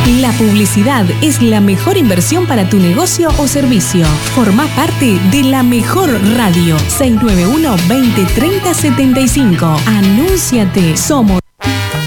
La publicidad es la mejor inversión para tu negocio o servicio. Formá parte de la mejor radio. 691-2030-75. Anúnciate. Somos